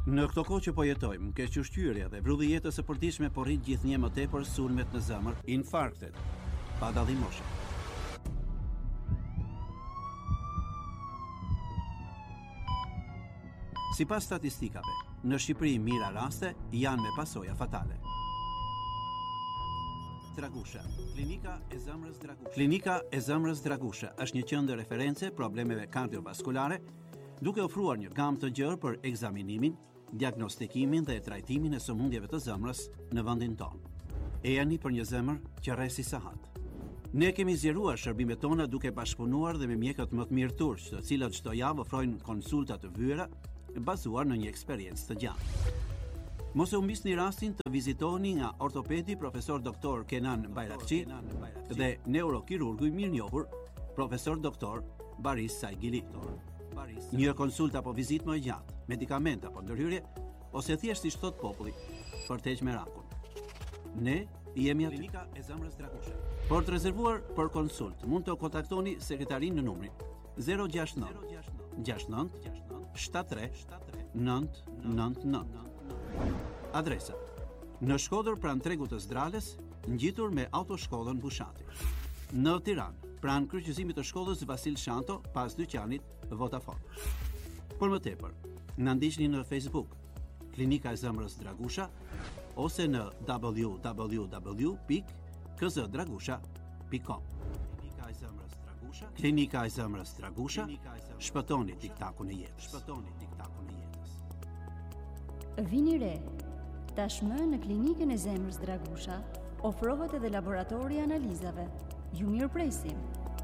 Në këto kohë që po jetojmë, kequshqyrja dhe vrudhi jetës së përditshme po rrit gjithnjë më tepër sulmet në zemër, infarktet, pa dallim moshe. Sipas statistikave, në Shqipëri mira raste janë me pasoja fatale. Dragusha, Klinika e Zemrës Dragusha. Klinika e Zemrës Dragusha është një qendër referencë problemeve kardiovaskulare, duke ofruar një gamë të gjerë për ekzaminimin, diagnostikimin dhe trajtimin e sëmundjeve të zemrës në vendin tonë. E jani për një zemër që rresi sahat. Ne kemi zgjeruar shërbimet tona duke bashkëpunuar dhe me mjekët më të mirë turq, të cilët çdo javë ofrojnë konsulta të vëra bazuar në një eksperiencë të gjatë. Mos e humbisni rastin të vizitoni nga ortopedi profesor doktor Kenan Bayrakçi dhe neurokirurgu i mirënjohur profesor doktor Baris Saigili. Një konsulta apo vizitë më e gjatë, medikament apo ndërhyrje, ose thjesht siç thot populli, për të heqë merakun. Ne jemi aty. Klinika e Zemrës Dragusha. Për të rezervuar për konsult, mund të kontaktoni sekretarin në numrin 069 69 73 999. Adresa: në Shkodër pranë tregut të Zdrales, ngjitur me autoshkollën Bushati. Në Tiranë, pranë kryqëzimit të shkollës Vasil Shanto, pas dyqanit Vodafone. Por më tepër, na ndiqni në Facebook, Klinika e Zemrës Dragusha, ose në www.kzdragusha.com. Klinika e Zemrës Dragusha. Klinika e Zemrës Dragusha. Shpëtoni tiktakun e jetës. Shpëtoni tiktakun e jetës. Vini re. Tashmë në Klinikën e Zemrës Dragusha ofrohet edhe laboratori i analizave. Ju mirëpresim.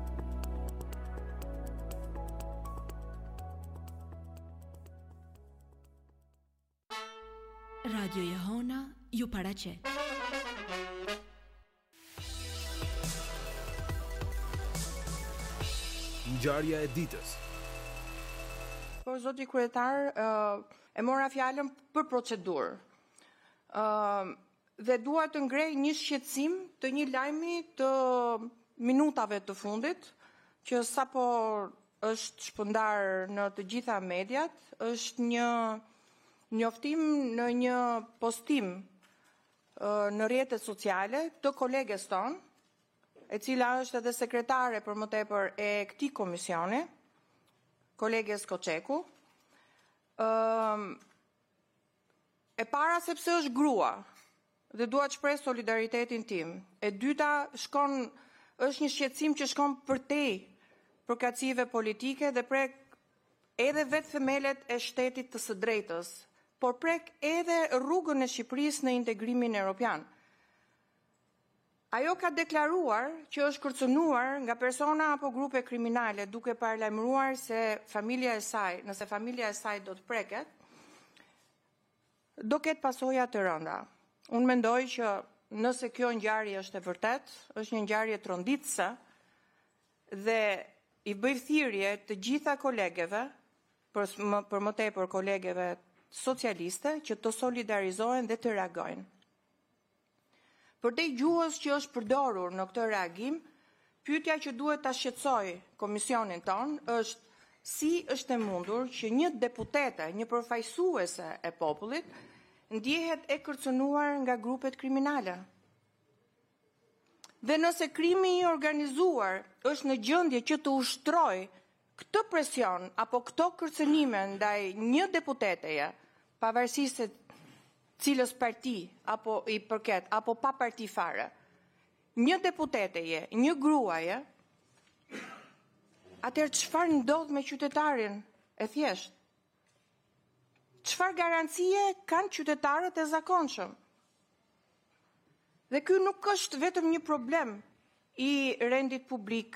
Radio Jehona ju paraqet. Ngjarja e ditës. Po zoti kryetar, e mora fjalën për procedurë. Dhe dua të ngrej një shqetësim të një lajmi të minutave të fundit, që sapo është shpërndar në të gjitha mediat, është një njoftim në një postim në rrjetet sociale të koleges tonë, e cila është edhe sekretare për më tepër e këtij komisioni, koleges Koçeku. E para sepse është grua dhe dua të shpreh solidaritetin tim. E dyta është një shqetësim që shkon përtej përkatësive politike dhe prek edhe vetë themelet e shtetit të së drejtës, por prek edhe rrugën e Shqipërisë në integrimin evropian. Ajo ka deklaruar që është kërcënuar nga persona apo grupe kriminale duke paralajmëruar se familja e saj, nëse familja e saj do të preket, do ketë pasoja të rënda. Unë mendoj që nëse kjo ngjarje është e vërtet, është një ngjarje tronditëse dhe i bëj thirrje të gjitha kolegeve, për më tepër kolegeve socialiste, që të solidarizohen dhe të reagojnë. Përdej gjuhës që është përdorur në këtë reagim, pyetja që duhet ta shqetësoj komisionin ton është si është e mundur që një deputete, një përfaqësuese e popullit, ndjehet e kërcënuar nga grupet kriminale. Dhe nëse krimi i organizuar është në gjendje që të ushtrojë këtë presion apo këto kërcënime ndaj një deputeteje, pavarësisht se cilës parti apo i përket apo pa parti fare, një deputeteje, një gruaje, atëherë çfarë ndodh me qytetarin e thjesht? Çfarë garancie kanë qytetarët e zakonshëm? Dhe ky nuk është vetëm një problem i rendit publik.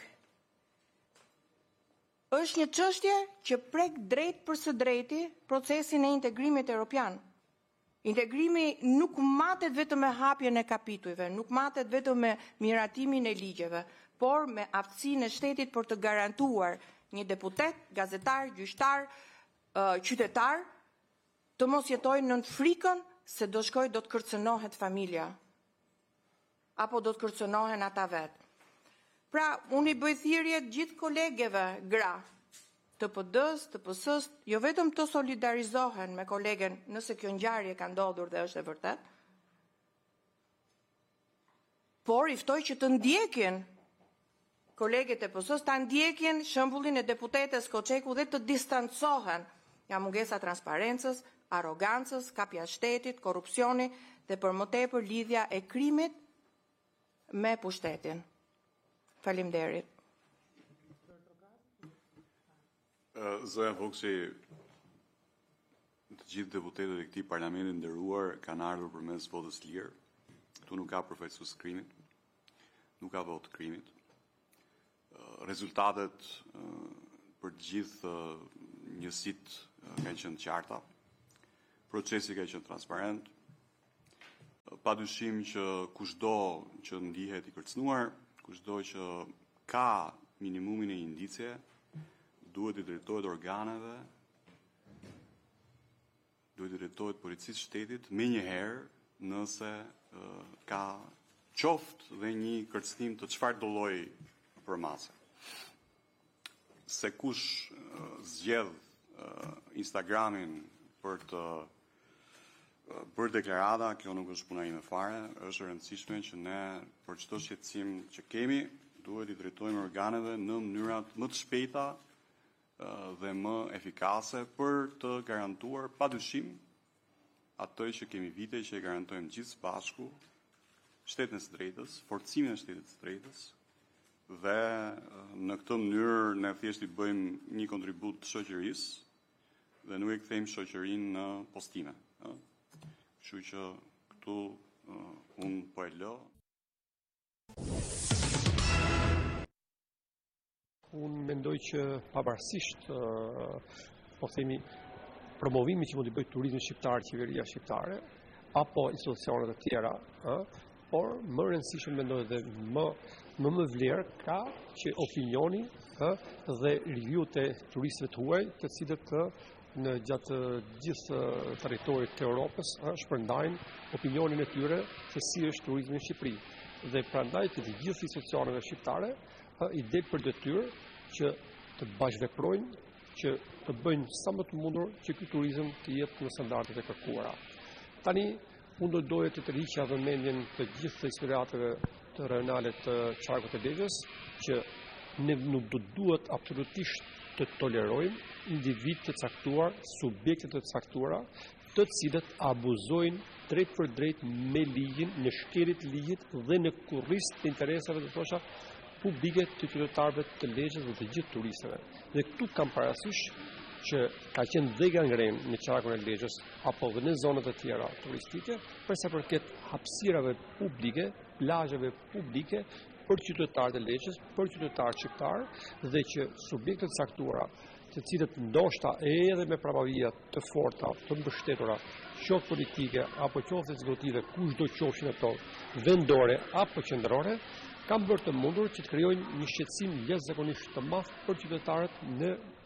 Është një çështje që prek drejt për së drejti procesin e integrimit evropian. Integrimi nuk matet vetëm me hapjen e kapitujve, nuk matet vetëm me miratimin e ligjeve, por me aftësinë e shtetit për të garantuar një deputet, gazetar, gjyqtar, qytetar, të mos jetojnë në frikën se do shkojë do të kërcënohet familja, apo do të kërcënohen ata vetë. Pra, unë i bëj thirrje gjithë kolegeve gra TPD-s, TPS-s, jo vetëm të solidarizohen me kolegen nëse kjo ngjarje ka ndodhur dhe është e vërtet, por i ftoj që të ndjekin kolegët e TPS-s, ta ndjekin shembullin e deputetes Koçeku dhe të distancohen nga mungesa transparencës, arrogancës, kapja shtetit, korrupsioni dhe për më tepër lidhja e krimit me pushtetin. Faleminderit. Zoja Foksi, të gjithë deputetët e këtij parlamenti nderuar kanë ardhur përmes votës lirë. Këtu nuk ka përfaqësues krimit, nuk ka votë krimit. Rezultatet për të gjithë njësitë kanë qenë të qarta. Procesi ka qenë transparent. Padyshim që kushdo që ndihet i kërcënuar, kushdo që ka minimumin e indicje, duhet i drejtohet organeve, duhet i drejtohet policisë shtetit me njëherë nëse ka qoftë dhe një kërcënim të çfarë do lloji përmase. Se kush zgjedh Instagramin për të bërë deklarata, kjo nuk është puna ime fare, është e rëndësishme që ne për çdo shqetësim që kemi, duhet i drejtojmë organeve në mënyrat më të shpejta dhe më efikase për të garantuar padyshim atë që kemi vite që e garantojmë gjithë bashku, shtetin e së drejtës, forcimin e shtetit së drejtës, dhe në këtë mënyrë ne thjesht i bëjmë një kontribut të shoqërisë dhe nuk e kthejmë shoqërinë në postime. Kështu që këtu unë po e lë. Unë mendoj që pavarësisht po themi promovimit që mund të bëjë turizmi shqiptar, qeveria shqiptare apo institucionet e tjera, por më rëndësishëm mendoj dhe më vlerë ka që opinioni dhe review-t e turistëve të huaj, të cilët në gjatë gjithë territorit të Europës shpërndajnë opinionin e tyre se si është turizmi në Shqipëri. Dhe prandaj të gjithë institucioneve shqiptare i del për detyrë që të bashkëveprojnë, që të bëjnë sa më të mundur që ky turizëm të jetë në standardet e kërkuara. Tani, unë doja të tërhiqja vëmendjen të gjithë historiatëve të rajonale të qarkut të Lezhës, që ne nuk duhet absolutisht të tolerojmë individ të caktuar, subjekte të caktuara, të cilët abuzojnë drejt për drejt me ligjin, në shkeljet ligjit dhe në kurrizë të interesave të thosha publike të qytetarëve të Lezhës dhe të gjithë turistëve. Dhe këtu kam parasysh që ka qenë dhe gangrenë në qarkun e Lezhës apo dhe në zonat e tjera turistike, për sa përket hapësirave publike, plazheve publike për qytetarët e Lezhës, për qytetarët shqiptar, dhe që subjektet caktuara, të cilët ndoshta edhe me pravavija të forta, të mbështetura, qoftë politike apo qoftë ekzekutive, kushdo qofshin ato, vendore apo qendrore, kanë bërë të mundur që të krijojnë një shqetësim jashtëzakonisht të madh për qytetarët në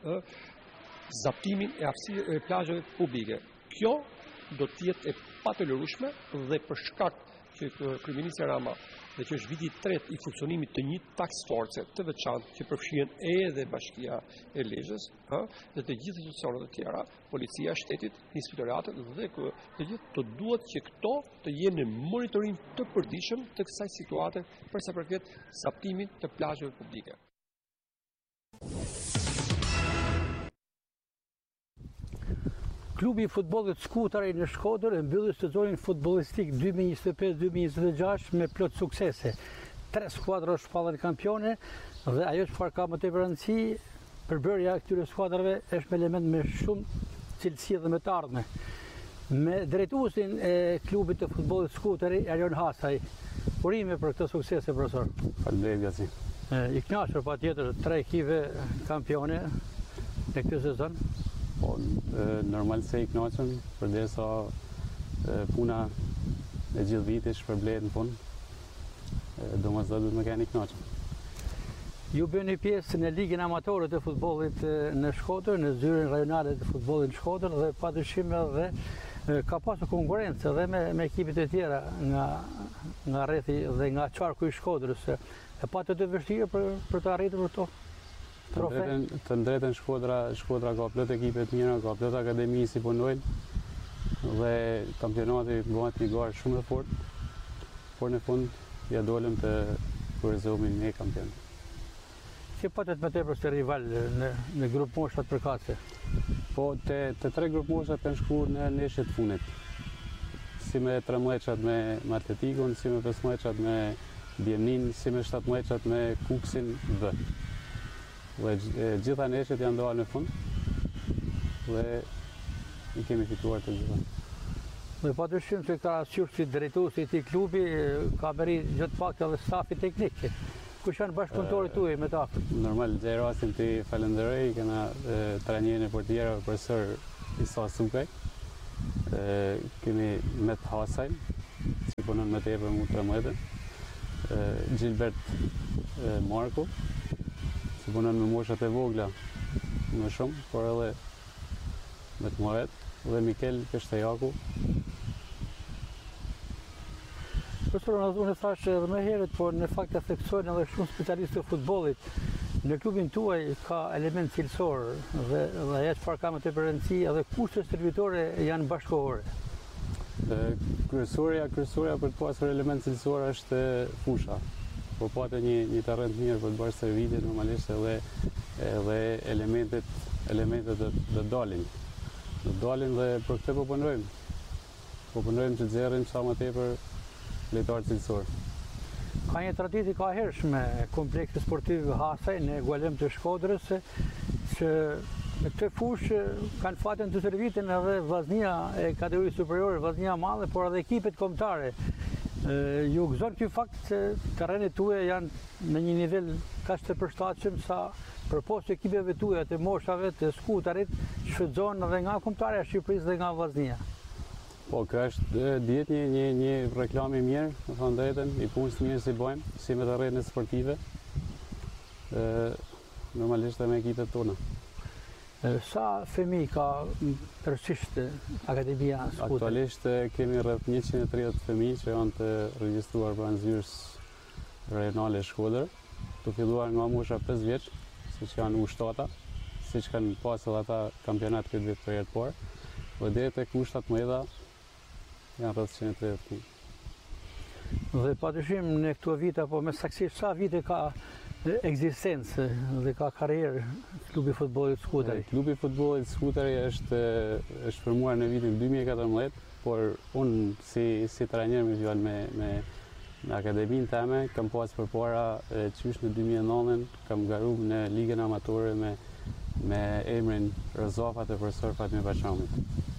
zaptimin e plazheve publike. Kjo do të jetë e patolerueshme dhe për shkak që kryeministri Rama dhe që është viti i tretë i funksionimit të një task force të veçantë që përfshihen edhe Bashkia e Lezhës, dhe të gjithë institucionet e tjera, policia e shtetit, inspektoratet dhe të gjithë të duhet që këto të jenë në monitorim të përditshëm të kësaj situate për sa përket zaptimit të plazheve publike. Klubi i futbollit Skutari në Shkodër e mbylli sezonin futbollistik 2025-2026 me plot suksese. 3 skuadra shpallën kampione dhe ajo çfarë ka më tepër rëndësi, përbërja e këtyre skuadrave është me element me shumë cilësi dhe me të ardhme. Me drejtuesin e klubit të futbollit Skutari, Erion Hasaj. Urime për këtë suksese, profesor. Faleminderit, Gazi. I kënaqur patjetër 3 ekipe kampione në këtë sezon. Po, normal se i kënaqem, përderisa puna e gjithë vitit shpërblet në punë, domosdoshmë duhet më keni kënaqur. Ju bëni pjesë në ligën amatore të futbollit në Shkodër, në zyrën rajonale të futbollit në Shkodër dhe padyshim edhe ka pasur konkurrencë edhe me ekipet e tjera nga rrethi dhe nga qarku i Shkodrës. E patë të vështirë për të arritur këto? Të drejtën Shkodra ka plot ekipe të mira, ka plot akademi si punojnë dhe kampionati bëhet një garë shumë e fortë, por në fund ja dolëm të kurrizohemi me kampion. Si patet më tepër se rival në grup moshat përkatëse? Po, të tre grup moshat kanë shkuar në neshjet funit. Si me 13-qat me Atletikun, si me 15-qat me Bjemnin, si me 17-qat me Kuksin B. Dhe gjitha neshjet janë dalë në fund dhe i kemi fituar të gjitha. Dhe patyshim se ka qyrë si drejtuesi i këtij klubi, ka bëri gjithë pak edhe stafi teknik. Kush janë bashkëpunëtorët tuaj me ta? Normal, gjej rastin të falenderoj, kena trajnerin e portierëve profesor Isa Sukaj, kemi Met Hasajn, që punon me tepër mu 13, Gilbert Marko, që punon me moshat e vogla më shumë, por edhe me të mëdhet, dhe Mikel Peshtajaku. Profesor, unë thash edhe më herët, por në fakt e theksojnë edhe shumë specialistë të futbollit. Në klubin tuaj ka element cilësor dhe ajo çfarë ka më tepër rëndësi, edhe kushtet servitore janë bashkëkohore. Kryesorja për të pasur element cilësor është fusha. Po patë një terren të mirë për të bërë servitin, normalisht edhe elementet do dalin. Do dalin dhe për këtë po punojmë. Po punojmë që nxjerrim sa më tepër lojtarë cilësor. Ka një traditë ka hershme kompleksi sportiv Hasaj në Gualem të Shkodrës, që në këtë fushë kanë fatin të servitin edhe vllaznia e kategorisë superiore, vllaznia madhe, por edhe ekipet kombëtare. Ju gëzon ky fakt se terrenet tuaja janë në një nivel kaq të përshtatshëm sa përposhtë ekipeve tuaja të moshave të skutarit shfrytëzohen edhe nga kombëtarja e Shqipërisë dhe nga vllaznia. Po, kjo është djetë një reklam i mirë, në thonë drejten, i punës të mirë si bojmë, si me të rretën sportive, normalisht dhe me ekipet tona. Sa fëmijë ka tërësisht Akademia Skutari? Aktualisht kemi rreth 130 fëmijë që janë të regjistruar pranë zyrës rajonale Shkodër, të filluar nga mosha 5 vjeç, siç janë U7, siç kanë pasur ata kampionat këtë vit për herë të parë, dhe deri tek U17 janë rreth 130 fëmijë. Dhe patyshim në këto vite, apo me saktësisht sa vite ka ekzistencë dhe ka karrierë klubi futbollit Skutari? Klubi futbollit Skutari është formuar në vitin 2014, por unë si trajner me fjalë me akademinë time kam pas përpara qysh në 2009 kam garuar në ligën amatore me emrin Rëzafa të profesor Fatmi Bashramit.